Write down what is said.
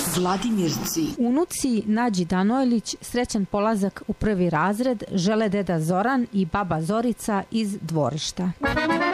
Vladimirci. Unuci Nađi Danojlić srećan polazak u prvi razred žele deda Zoran i baba Zorica iz dvorišta.